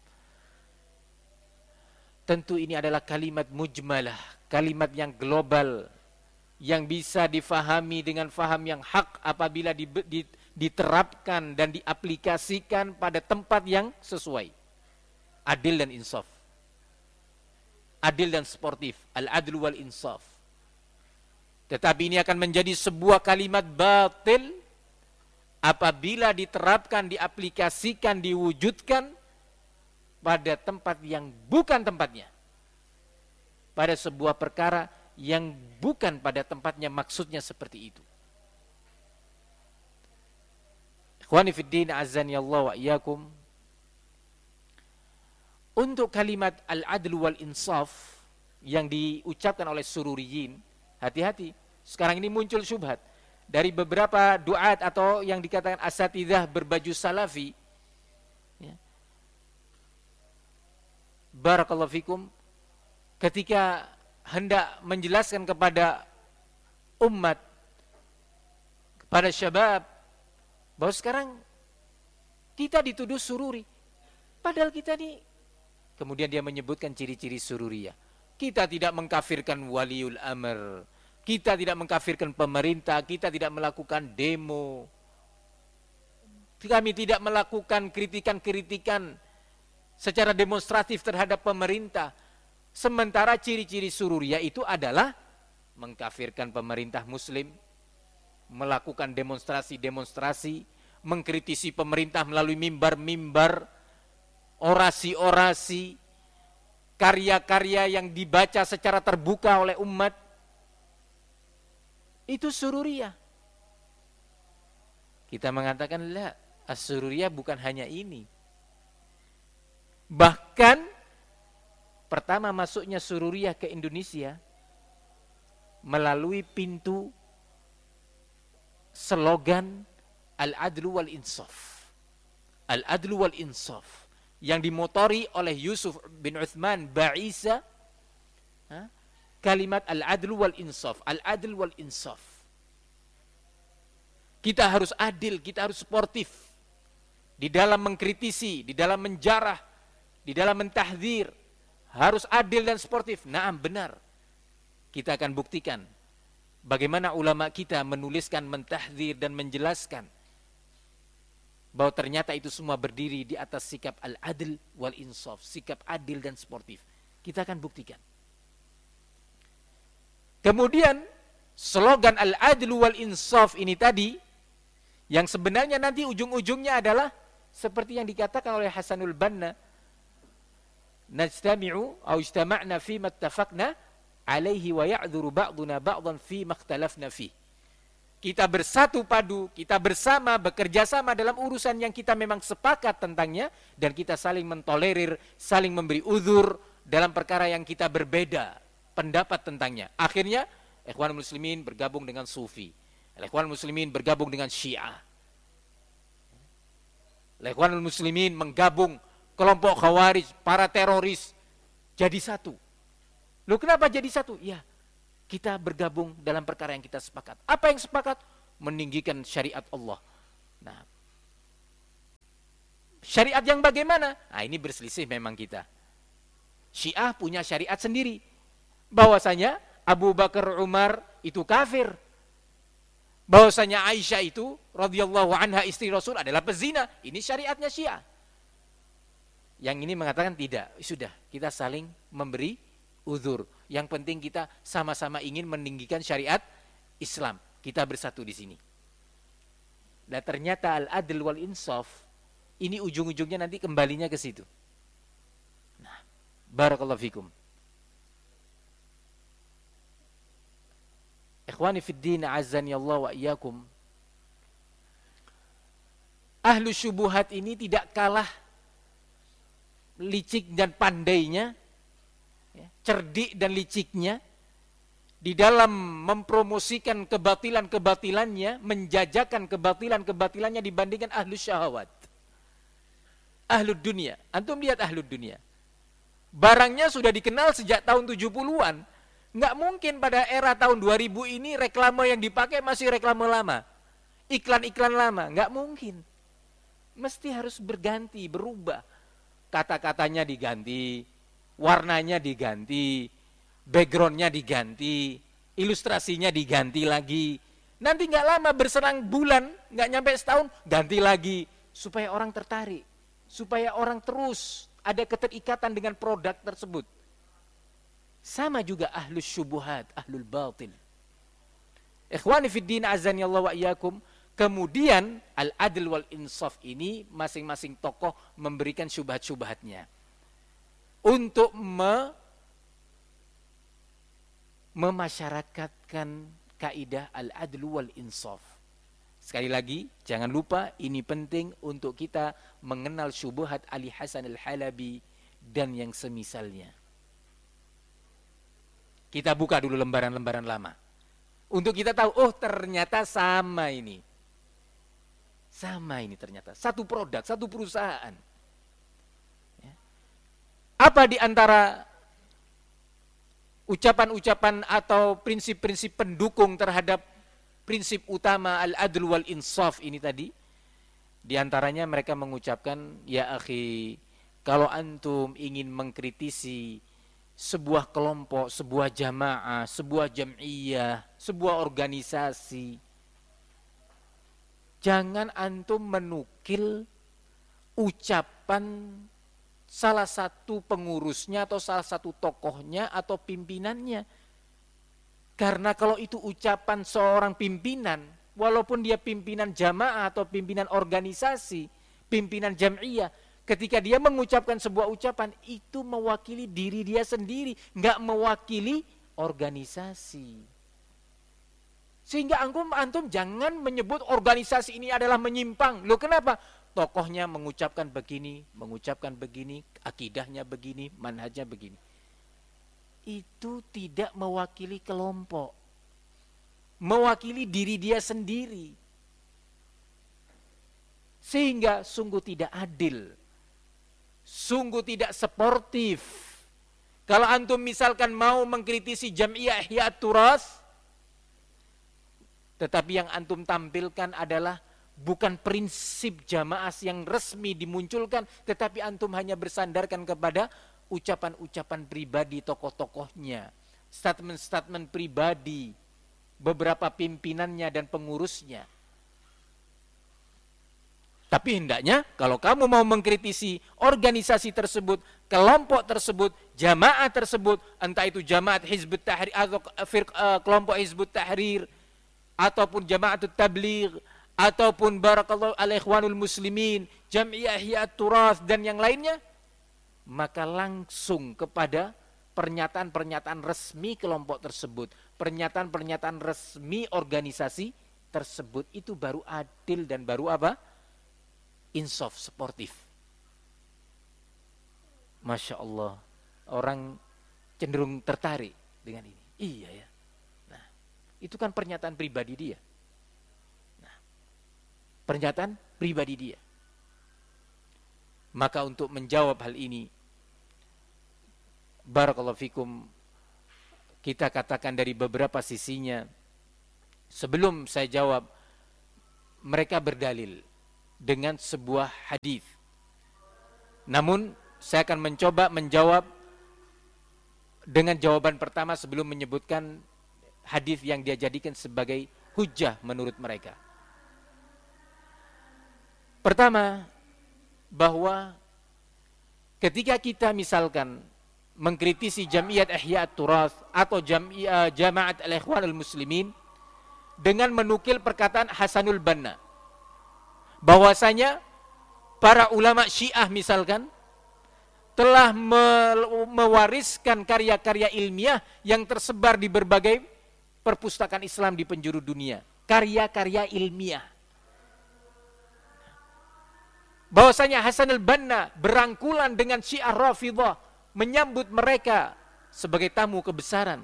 Tentu ini adalah kalimat mujmalah, kalimat yang global, yang bisa difahami dengan faham yang hak apabila di, di, diterapkan dan diaplikasikan pada tempat yang sesuai. Adil dan insaf. Adil dan sportif. Al-adlu wal insaf. Tetapi ini akan menjadi sebuah kalimat batil apabila diterapkan, diaplikasikan, diwujudkan pada tempat yang bukan tempatnya. Pada sebuah perkara yang bukan pada tempatnya, maksudnya seperti itu. Ikhwani fiddin, azani Allah wa iyyakum. Untuk kalimat al-adlu wal insaf yang diucapkan oleh sururiyin, hati-hati. Sekarang ini muncul syubhat dari beberapa duat atau yang dikatakan asatidzah berbaju salafi. Ya. Barakallahu fikum, ketika hendak menjelaskan kepada umat, kepada syabab, bahwa sekarang kita dituduh sururi. Padahal kita ini, kemudian dia menyebutkan ciri-ciri sururiyah. Kita tidak mengkafirkan waliul amr, kita tidak mengkafirkan pemerintah, kita tidak melakukan demo, kami tidak melakukan kritikan-kritikan secara demonstratif terhadap pemerintah. Sementara ciri-ciri sururiyah itu adalah mengkafirkan pemerintah muslim, melakukan demonstrasi-demonstrasi, mengkritisi pemerintah melalui mimbar-mimbar, orasi-orasi, karya-karya yang dibaca secara terbuka oleh umat. Itu sururiyah. Kita mengatakan, la, as-sururiyah bukan hanya ini. Bahkan pertama masuknya sururiyah ke Indonesia melalui pintu slogan al-adlu wal insaf. Al-adlu wal insaf yang dimotori oleh Yusuf bin Uthman Ba'isa, ha? Kalimat al-adlu wal insaf, al-adl wal insaf. Kita harus adil, kita harus sportif di dalam mengkritisi, di dalam menjarah, di dalam mentahdzir. Harus adil dan sportif. Naam, benar. Kita akan buktikan bagaimana ulama kita menuliskan, mentahdzir dan menjelaskan bahwa ternyata itu semua berdiri di atas sikap al-adl wal insaf, sikap adil dan sportif. Kita akan buktikan. Kemudian slogan al-adl wal insaf ini tadi, yang sebenarnya nanti ujung-ujungnya adalah seperti yang dikatakan oleh Hasanul Banna, najtami'u au ijtama'na fi ma ittafaqna alaihi wa ya'dzuru ba'duna ba'dhan fi ma ikhtalafna fi. Kita bersatu padu, kita bersama, bekerja sama dalam urusan yang kita memang sepakat tentangnya, dan kita saling mentolerir, saling memberi uzur dalam perkara yang kita berbeda pendapat tentangnya. Akhirnya ikhwan muslimin bergabung dengan sufi, ikhwan muslimin bergabung dengan syiah, ikhwan muslimin menggabung kelompok khawarij, para teroris, jadi satu. Loh, kenapa jadi satu? Ya, kita bergabung dalam perkara yang kita sepakat. Apa yang sepakat? Meninggikan syariat Allah. Nah, Syariat yang bagaimana? Nah, ini berselisih memang kita. Syiah punya syariat sendiri. Bahwasanya Abu Bakar Umar itu kafir. Bahwasanya Aisyah itu radhiyallahu anha istri Rasul adalah pezina. Ini syariatnya Syiah. Yang ini mengatakan tidak. Sudah, kita saling memberi uzur. Yang penting kita sama-sama ingin meninggikan syariat Islam. Kita bersatu di sini. Dan ternyata al-adl wal insaf ini ujung-ujungnya nanti kembalinya ke situ. Nah, barakallahu fikum. Ikhwani fid din, azani Allah wa iyyakum. Ahlu syubuhat ini tidak kalah licik dan pandainya, ya, cerdik dan liciknya di dalam mempromosikan kebatilan-kebatilannya, menjajakan kebatilan-kebatilannya dibandingkan ahlu syahwat. Ahlu dunia. Antum lihat ahlu dunia. Barangnya sudah dikenal sejak tahun tujuh puluhan. Nggak mungkin pada era tahun dua ribu ini reklame yang dipakai masih reklame lama. Iklan-iklan lama. Nggak mungkin. Mesti harus berganti, berubah. Kata-katanya diganti, warnanya diganti, backgroundnya diganti, ilustrasinya diganti lagi. Nanti nggak lama berserang bulan, nggak nyampe setahun, ganti lagi. Supaya orang tertarik, supaya orang terus ada keterikatan dengan produk tersebut. Sama juga ahlus syubuhat, ahlul batil. Ikhwani fid din, azani Allah wa iyyakum. Kemudian al-adl wal insaf ini masing-masing tokoh memberikan syubhat-syubhatnya. Untuk me memasyarakatkan kaidah al-adl wal insaf. Sekali lagi, jangan lupa ini penting untuk kita mengenal syubhat Ali Hasan al-Halabi dan yang semisalnya. Kita buka dulu lembaran-lembaran lama. Untuk kita tahu, oh ternyata sama ini. Sama ini ternyata. Satu produk, satu perusahaan. Ya. Apa di antara ucapan-ucapan atau prinsip-prinsip pendukung terhadap prinsip utama al-adl wal insaf ini tadi? Di antaranya mereka mengucapkan, ya akhi, kalau antum ingin mengkritisi sebuah kelompok, sebuah jamaah, sebuah jam'iyah, sebuah organisasi, jangan antum menukil ucapan salah satu pengurusnya atau salah satu tokohnya atau pimpinannya. Karena kalau itu ucapan seorang pimpinan, walaupun dia pimpinan jamaah atau pimpinan organisasi, pimpinan jam'iyah, ketika dia mengucapkan sebuah ucapan, itu mewakili diri dia sendiri, nggak mewakili organisasi. Sehingga antum, antum jangan menyebut organisasi ini adalah menyimpang. Loh kenapa? Tokohnya mengucapkan begini, mengucapkan begini, akidahnya begini, manhajnya begini. Itu tidak mewakili kelompok. Mewakili diri dia sendiri. Sehingga sungguh tidak adil. Sungguh tidak sportif. Kalau antum misalkan mau mengkritisi Jam'iyah Ihya Turas, tetapi yang antum tampilkan adalah bukan prinsip jamaah yang resmi dimunculkan, tetapi antum hanya bersandarkan kepada ucapan-ucapan pribadi tokoh-tokohnya, statement-statement pribadi beberapa pimpinannya dan pengurusnya. Tapi hendaknya kalau kamu mau mengkritisi organisasi tersebut, kelompok tersebut, jamaah tersebut, entah itu jamaah Hizbut Tahrir atau kelompok Hizbut Tahrir, ataupun Jama'atut Tabligh, ataupun barakallahu al-ikhwanul muslimin, Jam'iyah Ihya Turas dan yang lainnya, maka langsung kepada pernyataan-pernyataan resmi kelompok tersebut, pernyataan-pernyataan resmi organisasi tersebut, itu baru adil dan baru apa? Insaf, sportif. Masya Allah, orang cenderung tertarik dengan ini. Iya ya. Itu kan pernyataan pribadi dia. Nah, pernyataan pribadi dia. Maka untuk menjawab hal ini, barakallahu fikum, kita katakan dari beberapa sisinya. Sebelum saya jawab, mereka berdalil dengan sebuah hadis Namun saya akan mencoba menjawab dengan jawaban pertama sebelum menyebutkan hadis yang dia jadikan sebagai hujjah menurut mereka. Pertama, bahwa ketika kita misalkan mengkritisi Jamiat Ihya At-Turath atau Jami'ah Jamaat Al-Ikhwan Al-Muslimin dengan menukil perkataan Hasanul Banna, bahwasanya para ulama Syiah misalkan telah mewariskan karya-karya ilmiah yang tersebar di berbagai perpustakaan Islam di penjuru dunia, karya-karya ilmiah. Bahwasanya Hasanul Banna berangkulan dengan Syiah Rafidhah menyambut mereka sebagai tamu kebesaran.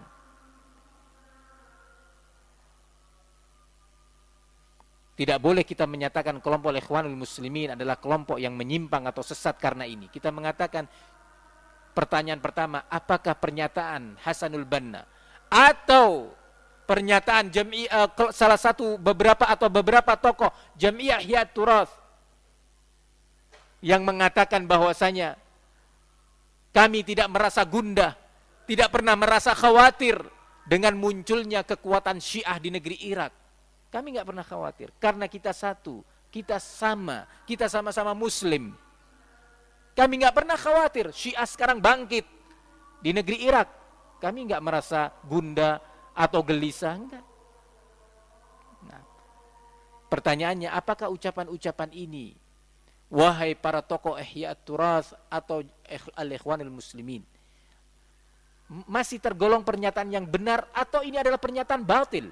Tidak boleh kita menyatakan kelompok Ikhwanul Muslimin adalah kelompok yang menyimpang atau sesat karena ini. Kita mengatakan, pertanyaan pertama, apakah pernyataan Hasanul Banna atau pernyataan Jami'ah salah satu beberapa atau beberapa tokoh Jami'ah Ihya At-Turath yang mengatakan bahwasanya kami tidak merasa gundah, tidak pernah merasa khawatir dengan munculnya kekuatan Syiah di negeri Irak. Kami nggak pernah khawatir, karena kita satu, kita sama, kita sama-sama Muslim. Kami nggak pernah khawatir Syiah sekarang bangkit di negeri Irak. Kami nggak merasa gundah atau gelisah, enggak. Nah, pertanyaannya, apakah ucapan-ucapan ini, wahai para tokoh Ihya At-Turath atau Al-Ikhwanul Muslimin, masih tergolong pernyataan yang benar atau ini adalah pernyataan batil?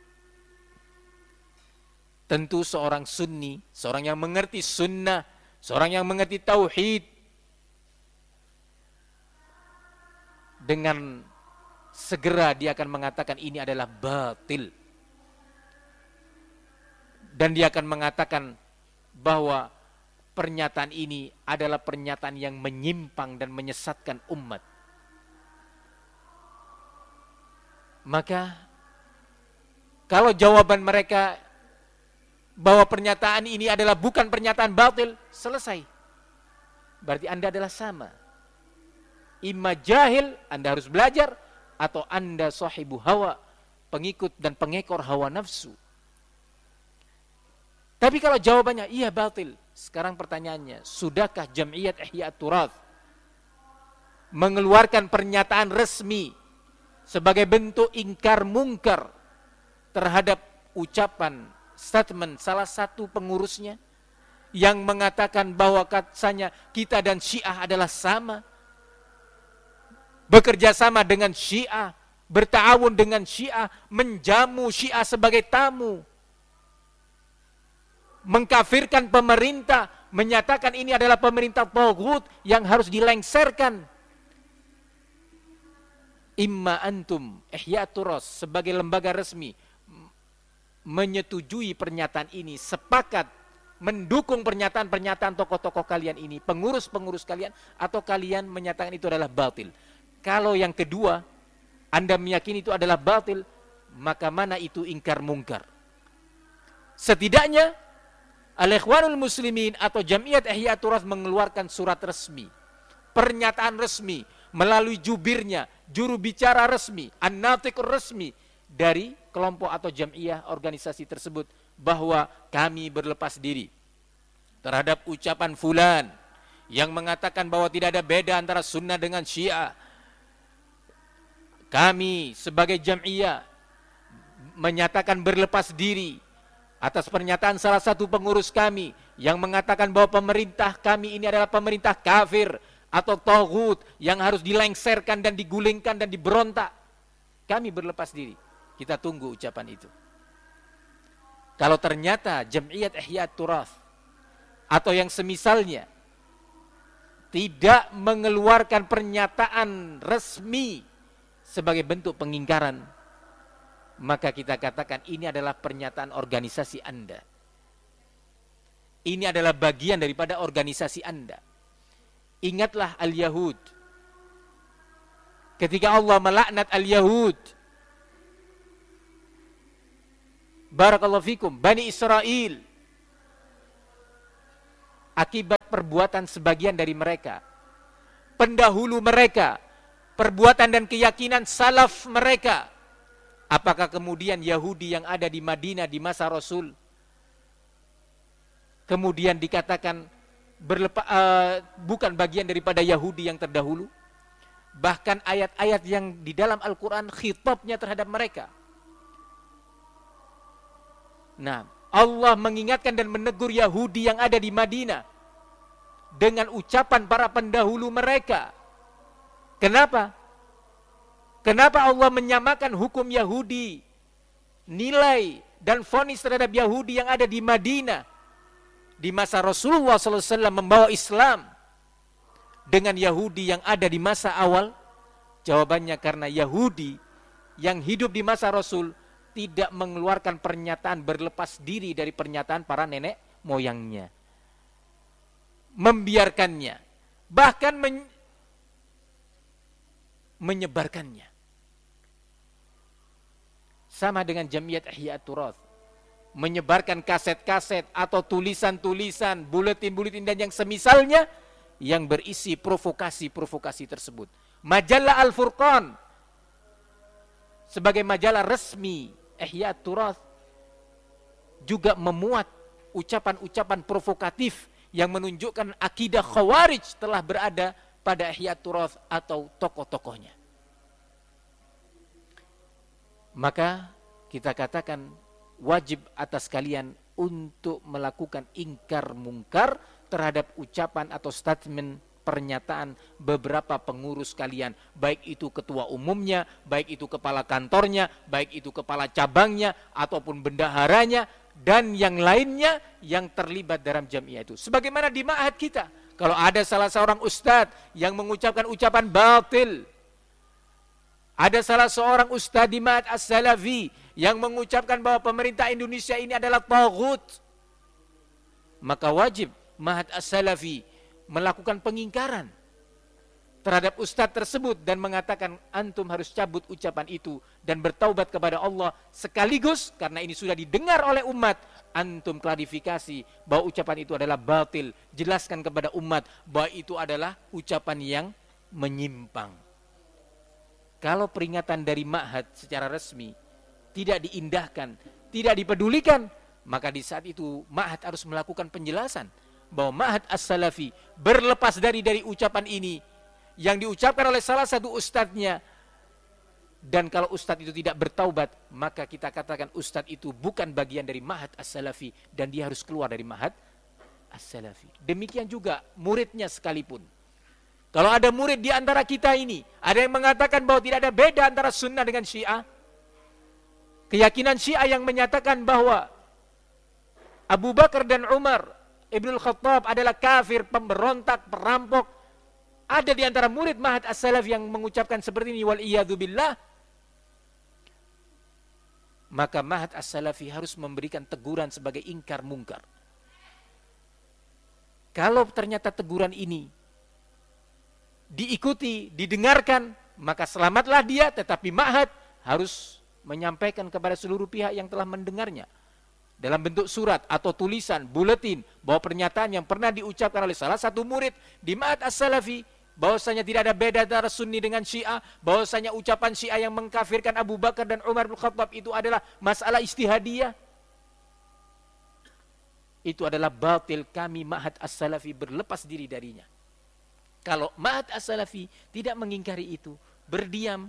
Tentu seorang sunni, seorang yang mengerti sunnah, seorang yang mengerti tauhid, dengan segera dia akan mengatakan ini adalah batil. Dan dia akan mengatakan bahwa pernyataan ini adalah pernyataan yang menyimpang dan menyesatkan umat. Maka kalau jawaban mereka bahwa pernyataan ini adalah bukan pernyataan batil, selesai. Berarti Anda adalah sama. Imma jahil, Anda harus belajar, atau Anda sahibu hawa, pengikut dan pengekor hawa nafsu. Tapi kalau jawabannya iya batil, sekarang pertanyaannya, sudahkah Jamiat Ihya At-Turath mengeluarkan pernyataan resmi sebagai bentuk ingkar mungkar terhadap ucapan statement salah satu pengurusnya yang mengatakan bahwa katanya kita dan Syiah adalah sama, bekerja sama dengan Syiah, bertawun dengan Syiah, menjamu Syiah sebagai tamu, mengkafirkan pemerintah, menyatakan ini adalah pemerintah taghut yang harus dilengserkan. Imma antum Ihya At-Turath sebagai lembaga resmi menyetujui pernyataan ini, sepakat mendukung pernyataan-pernyataan tokoh-tokoh kalian ini, pengurus-pengurus kalian, atau kalian menyatakan itu adalah batil. Kalau yang kedua, Anda meyakini itu adalah batil, maka mana itu ingkar mungkar? Setidaknya Al-Ikhwanul Muslimin atau Jamiat Ihya At-Turath mengeluarkan surat resmi, pernyataan resmi melalui jubirnya, juru bicara resmi, an-natiqur resmi dari kelompok atau jamiah organisasi tersebut, bahwa kami berlepas diri terhadap ucapan fulan yang mengatakan bahwa tidak ada beda antara sunnah dengan Syiah. Kami sebagai jamiah menyatakan berlepas diri atas pernyataan salah satu pengurus kami yang mengatakan bahwa pemerintah kami ini adalah pemerintah kafir atau taghut yang harus dilengserkan dan digulingkan dan diberontak. Kami berlepas diri. Kita tunggu ucapan itu. Kalau ternyata Jamiat Ihya At-Turath atau yang semisalnya tidak mengeluarkan pernyataan resmi sebagai bentuk pengingkaran, maka kita katakan ini adalah pernyataan organisasi Anda. Ini adalah bagian daripada organisasi Anda. Ingatlah Al-Yahud. Ketika Allah melaknat Al-Yahud, barakallahu fikum, Bani Israel, akibat perbuatan sebagian dari mereka, pendahulu mereka, perbuatan dan keyakinan salaf mereka. Apakah kemudian Yahudi yang ada di Madinah di masa Rasul kemudian dikatakan berlepa, uh, bukan bagian daripada Yahudi yang terdahulu? Bahkan ayat-ayat yang di dalam Al-Quran khitabnya terhadap mereka. Nah, Allah mengingatkan dan menegur Yahudi yang ada di Madinah dengan ucapan para pendahulu mereka. Kenapa? Kenapa Allah menyamakan hukum Yahudi, nilai dan vonis terhadap Yahudi yang ada di Madinah di masa Rasulullah shallallahu alaihi wasallam membawa Islam dengan Yahudi yang ada di masa awal? Jawabannya karena Yahudi yang hidup di masa Rasul tidak mengeluarkan pernyataan berlepas diri dari pernyataan para nenek moyangnya, membiarkannya, bahkan men menyebarkannya. Sama dengan Jamiyat Ihya Turath, menyebarkan kaset-kaset atau tulisan-tulisan, buletin-buletin dan yang semisalnya yang berisi provokasi-provokasi tersebut. Majalah Al-Furqan sebagai majalah resmi Ihya Turath juga memuat ucapan-ucapan provokatif yang menunjukkan akidah Khawarij telah berada pada Ihya Turath atau tokoh-tokohnya. Maka kita katakan wajib atas kalian untuk melakukan ingkar mungkar terhadap ucapan atau statement pernyataan beberapa pengurus kalian, baik itu ketua umumnya, baik itu kepala kantornya, baik itu kepala cabangnya ataupun bendaharanya dan yang lainnya yang terlibat dalam jamiah itu. Sebagaimana di ma'had kita, kalau ada salah seorang ustadz yang mengucapkan ucapan batil, ada salah seorang ustadz di ma'had as-salafi yang mengucapkan bahwa pemerintah Indonesia ini adalah taghut, maka wajib ma'had as-salafi melakukan pengingkaran terhadap ustadz tersebut dan mengatakan antum harus cabut ucapan itu dan bertaubat kepada Allah, sekaligus karena ini sudah didengar oleh umat, antum klarifikasi bahwa ucapan itu adalah batil, jelaskan kepada umat bahwa itu adalah ucapan yang menyimpang. Kalau peringatan dari ma'had secara resmi tidak diindahkan, tidak dipedulikan, maka di saat itu ma'had harus melakukan penjelasan bahwa ma'had as-salafi berlepas dari dari ucapan ini yang diucapkan oleh salah satu ustadznya, dan kalau ustadz itu tidak bertaubat, maka kita katakan ustadz itu bukan bagian dari ma'had as-salafi dan dia harus keluar dari ma'had as-salafi. Demikian juga muridnya sekalipun. Kalau ada murid di antara kita ini, ada yang mengatakan bahwa tidak ada beda antara sunnah dengan syiah, keyakinan syiah yang menyatakan bahwa Abu Bakar dan Umar Ibnul Khattab adalah kafir, pemberontak, perampok, ada di antara murid ma'had as-salaf yang mengucapkan seperti ini, wal iyadu billah, maka ma'had as-salafi harus memberikan teguran sebagai ingkar mungkar. Kalau ternyata teguran ini diikuti, didengarkan, maka selamatlah dia, tetapi ma'had harus menyampaikan kepada seluruh pihak yang telah mendengarnya dalam bentuk surat atau tulisan, buletin, bahwa pernyataan yang pernah diucapkan oleh salah satu murid di ma'had as-salafi, bahwasanya tidak ada beda antara sunni dengan syiah, bahwasanya ucapan syiah yang mengkafirkan Abu Bakar dan Umar bin Khattab itu adalah masalah istihadiyah, itu adalah batil, kami ma'had as-salafi berlepas diri darinya. Kalau ma'had as-salafi tidak mengingkari itu, berdiam,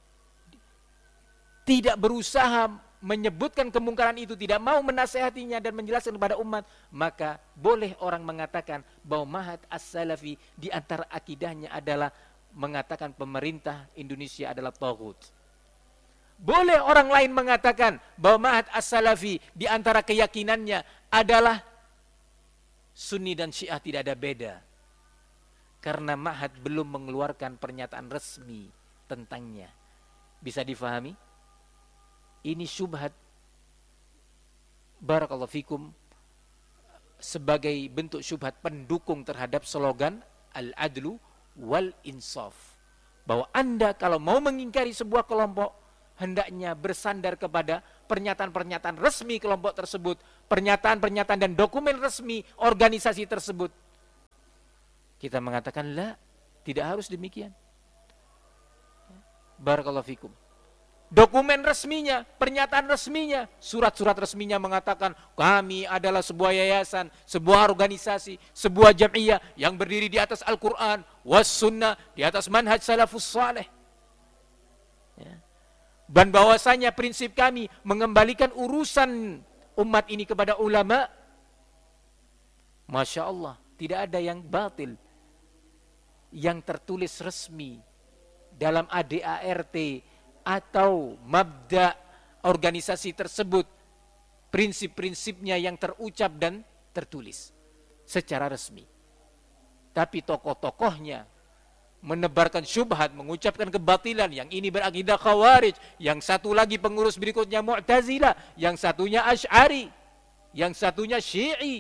tidak berusaha menyebutkan kemungkaran itu, tidak mau menasehatinya dan menjelaskan kepada umat, maka boleh orang mengatakan bahwa ma'had as-salafi di antara akidahnya adalah mengatakan pemerintah Indonesia adalah taghut. Boleh orang lain mengatakan bahwa ma'had as-salafi di antara keyakinannya adalah sunni dan syiah tidak ada beda, karena ma'had belum mengeluarkan pernyataan resmi tentangnya. Bisa difahami? Ini syubhat, barakallahu fikum, sebagai bentuk syubhat pendukung terhadap slogan al-adlu wal insaf, bahwa Anda kalau mau mengingkari sebuah kelompok hendaknya bersandar kepada pernyataan-pernyataan resmi kelompok tersebut, pernyataan-pernyataan dan dokumen resmi organisasi tersebut. Kita mengatakan, la, tidak harus demikian. Barakallahu fikum. Dokumen resminya, pernyataan resminya, surat-surat resminya mengatakan kami adalah sebuah yayasan, sebuah organisasi, sebuah jam'iyah yang berdiri di atas Al-Quran, was sunnah, di atas manhaj salafus saleh. Ya. Dan bahwasanya prinsip kami mengembalikan urusan umat ini kepada ulama. Masya Allah, tidak ada yang batil yang tertulis resmi dalam A D A R T atau mabda organisasi tersebut, prinsip-prinsipnya yang terucap dan tertulis secara resmi. Tapi tokoh-tokohnya menebarkan syubhat, mengucapkan kebatilan, yang ini berakidah Khawarij, yang satu lagi pengurus berikutnya Mu'tazilah, yang satunya Asy'ari, yang satunya Syi'i.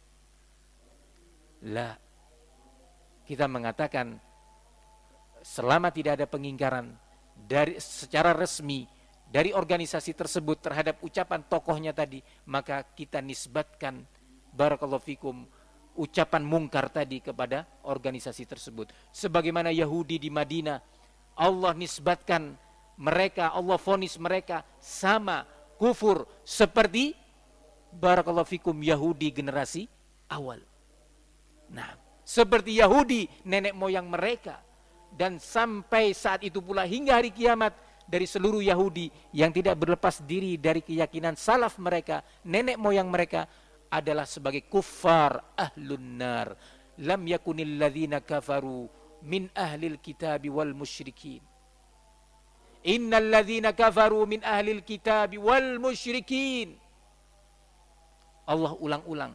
Lah, kita mengatakan selama tidak ada pengingkaran dari secara resmi dari organisasi tersebut terhadap ucapan tokohnya tadi, maka kita nisbatkan barakallahu fikum ucapan mungkar tadi kepada organisasi tersebut. Sebagaimana Yahudi di Madinah, Allah nisbatkan mereka, Allah vonis mereka sama kufur seperti barakallahu fikum Yahudi generasi awal. Nah, seperti Yahudi nenek moyang mereka. Dan sampai saat itu pula hingga hari kiamat, dari seluruh Yahudi yang tidak berlepas diri dari keyakinan salaf mereka, nenek moyang mereka adalah sebagai kuffar ahlun nar. Lam yakunil ladzina kafaru min ahlil kitabi wal musyrikin. Innal ladzina kafaru min ahlil kitabi wal musyrikin. Allah ulang-ulang.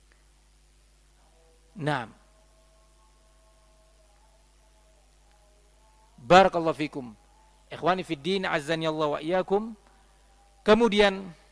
Naam. Barakallahu fikum. Ikhwani fid din, azzani Allah wa iyyakum. Kemudian